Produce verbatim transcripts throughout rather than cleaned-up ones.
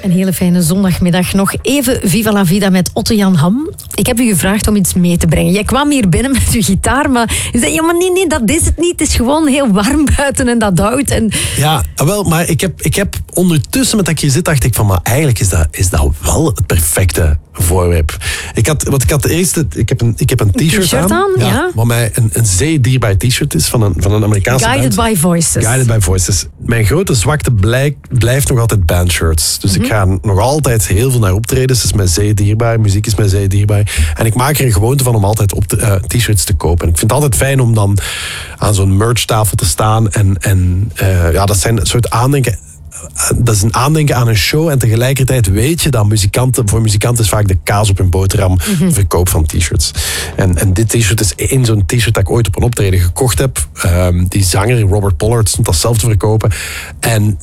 Een hele fijne zondagmiddag. Nog even Viva la Vida met Otto-Jan Ham. Ik heb u gevraagd om iets mee te brengen. Jij kwam hier binnen met uw gitaar, maar je zei, ja, maar nee, nee, dat is het niet. Het is gewoon heel warm buiten en dat houdt. En... Ja, wel, maar ik heb, ik heb ondertussen, met dat ik hier zit, dacht ik van, maar eigenlijk is dat, is dat wel het perfecte voorwerp. Ik had, want ik had eerst, ik heb een, ik heb een t-shirt, t-shirt aan, aan ja, ja. wat mij een, een zeer dierbaar t-shirt is van een, van een Amerikaanse Guided band. by Voices. Guided by Voices. Mijn grote zwakte blijk, blijft nog altijd bandshirts. Dus mm-hmm. ik ga nog altijd heel veel naar optredens. Het is mij zeer dierbaar. Muziek is mij zeer dierbaar. En ik maak er een gewoonte van om altijd op te, uh, t-shirts te kopen. En ik vind het altijd fijn om dan aan zo'n merchtafel te staan. En, en uh, ja, dat zijn een soort aandenken. Dat is een aandenken aan een show en tegelijkertijd weet je dat muzikanten, voor muzikanten is vaak de kaas op hun boterham mm-hmm. verkoop van t-shirts. En, en dit t-shirt is één zo'n t-shirt dat ik ooit op een optreden gekocht heb. Um, die zanger, Robert Pollard, stond dat zelf te verkopen. En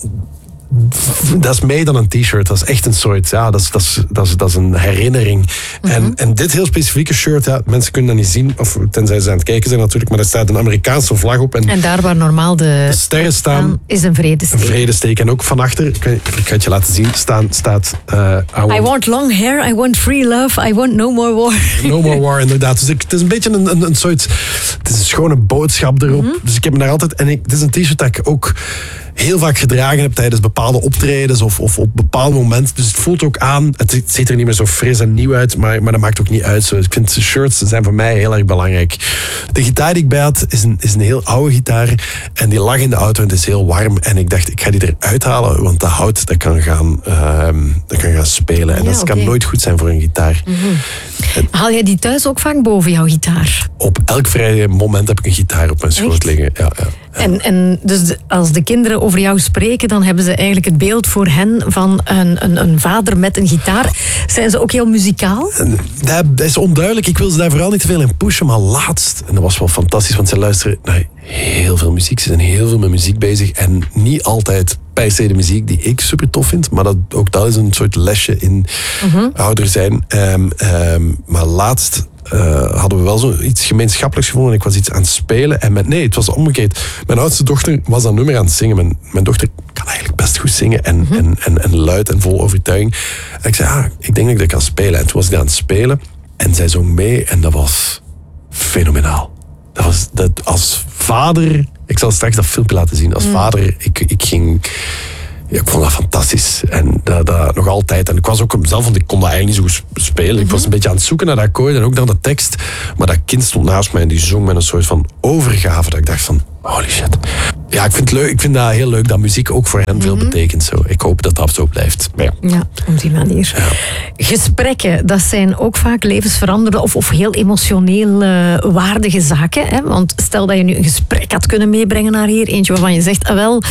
dat is meer dan een t-shirt. Dat is echt een soort, ja, dat is, dat is, dat is, dat is een herinnering. Mm-hmm. En, en dit heel specifieke shirt, ja, mensen kunnen dat niet zien, of tenzij ze aan het kijken zijn natuurlijk, maar er staat een Amerikaanse vlag op. En, en daar waar normaal de, de sterren staan, is een vredesteek. Een vredesteek. En ook van achter, ik, ik ga het je laten zien, staan, staat... Uh, I, want, I want long hair, I want free love, I want no more war. No more war, inderdaad. Dus ik, het is een beetje een, een, een soort... Het is een schone boodschap erop. Mm-hmm. Dus ik heb me daar altijd... En ik, het is een t-shirt dat ik ook heel vaak gedragen heb tijdens bepaalde optredens of, of op bepaalde momenten. Dus het voelt ook aan, het ziet er niet meer zo fris en nieuw uit, maar, maar dat maakt ook niet uit. Zo. Ik vind shirts zijn voor mij heel erg belangrijk. De gitaar die ik bij had is een, is een heel oude gitaar en die lag in de auto en het is heel warm. En ik dacht, ik ga die eruit halen, want dat hout dat kan gaan, uh, dat kan gaan spelen. En ja, dat okay. kan nooit goed zijn voor een gitaar. Mm-hmm. En, haal jij die thuis ook vaak boven jouw gitaar? Op elk vrije moment heb ik een gitaar op mijn schoot Echt? liggen. Ja, ja. En, en dus de, als de kinderen over jou spreken, dan hebben ze eigenlijk het beeld voor hen van een, een, een vader met een gitaar. Zijn ze ook heel muzikaal? Dat is onduidelijk. Ik wil ze daar vooral niet te veel in pushen, maar laatst, en dat was wel fantastisch, want ze luisteren naar heel veel muziek. Ze zijn heel veel met muziek bezig en niet altijd per se de muziek die ik super tof vind, maar dat, ook dat is een soort lesje in mm-hmm. ouder zijn. Um, um, maar laatst Uh, hadden we wel zo iets gemeenschappelijks gevonden. Ik was iets aan het spelen. En met, nee, het was omgekeerd. Mijn oudste dochter was dat nummer aan het zingen. Mijn, mijn dochter kan eigenlijk best goed zingen. En, mm-hmm. en, en, en luid en vol overtuiging. En ik zei, ah, ik denk dat ik dat kan spelen. En toen was ik dat aan het spelen. En zij zong mee. En dat was fenomenaal. Dat was dat als vader... Ik zal straks dat filmpje laten zien. Als mm. vader, ik, ik ging... Ja, ik vond dat fantastisch. En dat, dat nog altijd. En ik was ook zelf, want ik kon dat eigenlijk niet zo goed spelen. Mm-hmm. Ik was een beetje aan het zoeken naar dat akkoord en ook naar de tekst. Maar dat kind stond naast mij en die zong met een soort van overgave. Dat ik dacht van, holy shit. Ja, ik vind, het leuk, ik vind dat heel leuk dat muziek ook voor hen mm-hmm. veel betekent. Zo. Ik hoop dat dat zo blijft. Maar ja. ja, op die manier. Ja. Gesprekken, dat zijn ook vaak levensveranderende of, of heel emotioneel uh, waardige zaken. Hè? Want stel dat je nu een gesprek had kunnen meebrengen naar hier. Eentje waarvan je zegt, ah wel...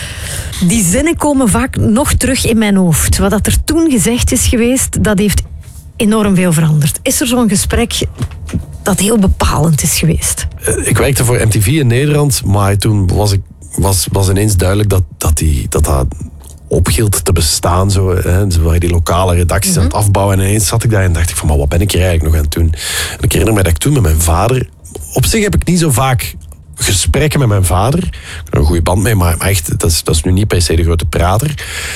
Die zinnen komen vaak nog terug in mijn hoofd. Wat dat er toen gezegd is geweest, dat heeft enorm veel veranderd. Is er zo'n gesprek dat heel bepalend is geweest? Ik werkte voor M T V in Nederland, maar toen was, ik, was, was ineens duidelijk dat dat, die, dat, dat ophield te bestaan. Zo, hè. Ze waren die lokale redacties mm-hmm. aan het afbouwen en ineens zat ik daar en dacht ik van, maar wat ben ik hier eigenlijk nog aan het doen? En ik herinner me dat ik toen met mijn vader... Op zich heb ik niet zo vaak... gesprekken met mijn vader. Ik heb een goede band mee, maar echt, dat is, dat is nu niet per se de grote prater.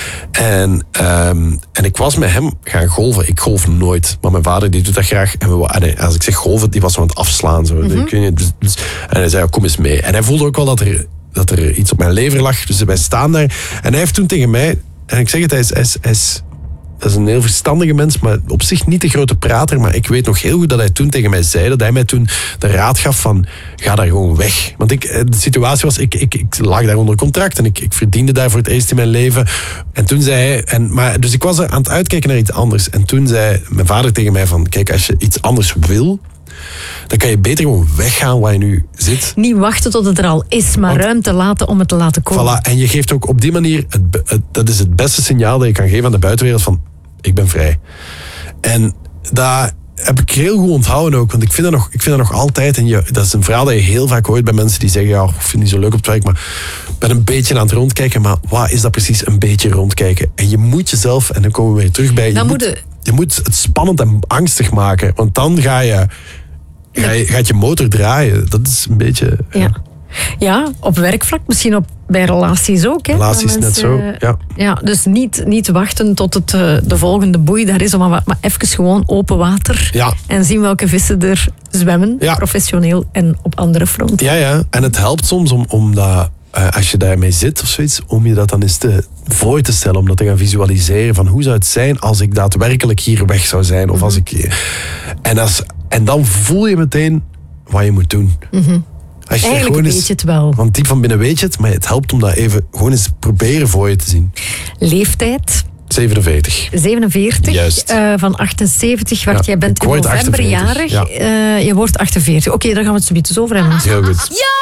En, um, en ik was met hem gaan golven. Ik golf nooit, maar mijn vader die doet dat graag. En we, en als ik zeg golven, die was zo aan het afslaan. Zo. Mm-hmm. Dus, dus, en hij zei, kom eens mee. En hij voelde ook wel dat er, dat er iets op mijn lever lag. Dus wij staan daar. En hij heeft toen tegen mij, en ik zeg het, hij is... Hij is, hij is Dat is een heel verstandige mens, maar op zich niet de grote prater. Maar ik weet nog heel goed dat hij toen tegen mij zei, dat hij mij toen de raad gaf van, ga daar gewoon weg. Want ik, de situatie was, ik, ik, ik lag daar onder contract en ik, ik verdiende daar voor het eerst in mijn leven. En toen zei hij, en, maar, dus ik was er aan het uitkijken naar iets anders. En toen zei mijn vader tegen mij van, kijk, als je iets anders wil, dan kan je beter gewoon weggaan waar je nu zit. Niet wachten tot het er al is, maar Want, ruimte laten om het te laten komen. Voilà, en je geeft ook op die manier, het, het, dat is het beste signaal dat je kan geven aan de buitenwereld van, ik ben vrij. En dat heb ik heel goed onthouden ook, want ik vind dat nog, ik vind dat nog altijd, en je, dat is een verhaal dat je heel vaak hoort bij mensen die zeggen, ja, ik vind het niet zo leuk op het werk, maar ik ben een beetje aan het rondkijken, maar wat is dat precies, een beetje rondkijken? En je moet jezelf, en dan komen we weer terug bij, je, moet, de... je moet het spannend en angstig maken, want dan ga je, ga je, gaat je motor draaien. Dat is een beetje... Ja. Ja, op werkvlak, misschien op bij relaties ook. Hè, Relaties dat net zo, mensen, ja. Ja, dus niet, niet wachten tot het, uh, de volgende boei daar is, maar, maar even gewoon open water Ja. en zien welke vissen er zwemmen, Ja. professioneel en op andere fronten. Ja, ja. En het helpt soms om, om dat, uh, als je daarmee zit of zoiets, om je dat dan eens te, voor te stellen, om dat te gaan visualiseren van hoe zou het zijn als ik daadwerkelijk hier weg zou zijn. Of als ik, en, als, en dan voel je meteen wat je moet doen. Mm-hmm. Als je Eigenlijk gewoon weet eens, je het wel. Want diep van binnen weet je het, maar het helpt om dat even gewoon eens proberen voor je te zien. Leeftijd? zevenenveertig. zevenenveertig. Juist. Uh, van achtenzeventig, wacht, Ja, jij bent ik in word november achtenveertig, jarig. ja. Uh, je wordt achtenveertig. Oké, okay, daar gaan we het zo over hebben. Heel goed. Ja!